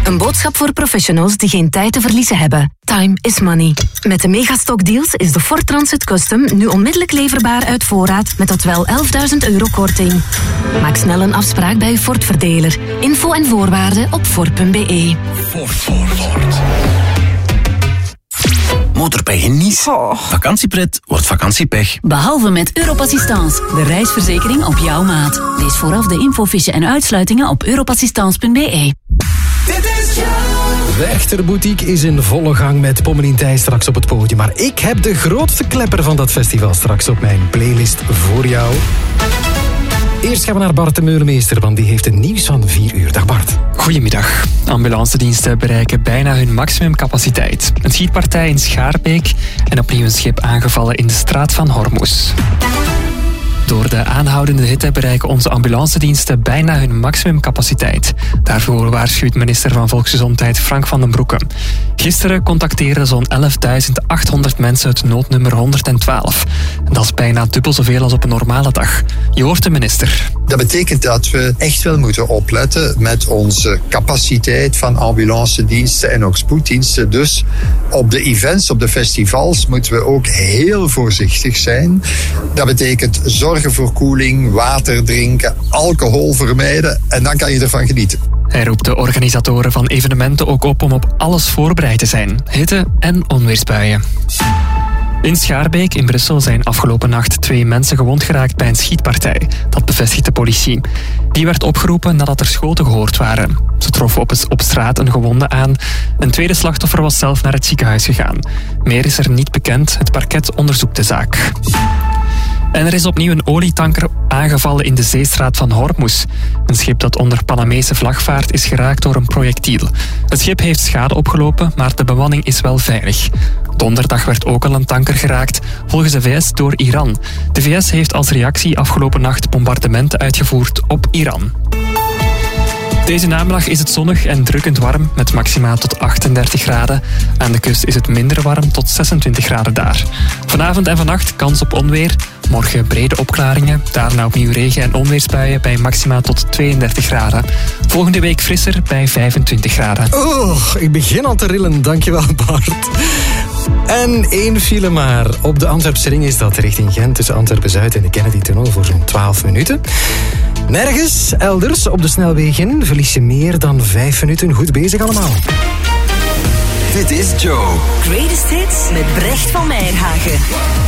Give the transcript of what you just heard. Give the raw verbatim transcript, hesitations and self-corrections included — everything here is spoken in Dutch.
Een boodschap voor professionals die geen tijd te verliezen hebben. Time is money. Met de Megastock deals is de Ford Transit Custom nu onmiddellijk leverbaar uit voorraad met tot wel elfduizend euro korting. Maak snel een afspraak bij uw Ford-verdeler. Info en voorwaarden op Ford punt b e. Ford, Ford, Ford. Motorpech in Nice. Oh. Vakantiepret wordt vakantiepech. Behalve met Europassistance, de reisverzekering op jouw maat. Lees vooraf de infofiche en uitsluitingen op europassistance punt b e. Werchter Boutique is in volle gang met Pommelien Thijs straks op het podium. Maar ik heb de grootste klepper van dat festival straks op mijn playlist voor jou. Eerst gaan we naar Bart de Meulemeester, want die heeft een nieuws van vier uur. Dag Bart. Goedemiddag. Ambulancediensten bereiken bijna hun maximumcapaciteit. Een schietpartij in Schaarbeek en opnieuw een schip aangevallen in de straat van Hormuz. Door de aanhoudende hitte bereiken onze ambulancediensten bijna hun maximumcapaciteit. Daarvoor waarschuwt minister van Volksgezondheid Frank van den Broeke. Gisteren contacteerden zo'n elfduizend achthonderd mensen het noodnummer honderdtwaalf. Dat is bijna dubbel zoveel als op een normale dag. Je hoort de minister. Dat betekent dat we echt wel moeten opletten met onze capaciteit van ambulancediensten en ook spoeddiensten. Dus op de events, op de festivals moeten we ook heel voorzichtig zijn. Dat betekent zorgen voor koeling, water drinken, alcohol vermijden en dan kan je ervan genieten. Hij roept de organisatoren van evenementen ook op om op alles voorbereid te zijn. Hitte en onweersbuien. In Schaarbeek in Brussel zijn afgelopen nacht twee mensen gewond geraakt bij een schietpartij. Dat bevestigt de politie. Die werd opgeroepen nadat er schoten gehoord waren. Ze troffen op, op straat een gewonde aan. Een tweede slachtoffer was zelf naar het ziekenhuis gegaan. Meer is er niet bekend. Het parket onderzoekt de zaak. En er is opnieuw een olietanker aangevallen in de zeestraat van Hormuz. Een schip dat onder Panamese vlag vaart is geraakt door een projectiel. Het schip heeft schade opgelopen, maar de bemanning is wel veilig. Donderdag werd ook al een tanker geraakt, volgens de V S door Iran. De V S heeft als reactie afgelopen nacht bombardementen uitgevoerd op Iran. Deze namiddag is het zonnig en drukkend warm, met maxima tot achtendertig graden. Aan de kust is het minder warm, tot zesentwintig graden daar. Vanavond en vannacht kans op onweer. Morgen brede opklaringen, daarna opnieuw regen- en onweersbuien bij maxima tot tweeëndertig graden. Volgende week frisser bij vijfentwintig graden. Oh, ik begin al te rillen, dankjewel Bart. En één file maar. Op de Antwerpse ring is dat richting Gent tussen Antwerpen-Zuid en de Kennedy-tunnel voor zo'n twaalf minuten. Nergens elders op de snelwegen verlies je meer dan vijf minuten. Goed bezig allemaal. Dit is Joe. Greatest Hits met Brecht van Meijerhagen.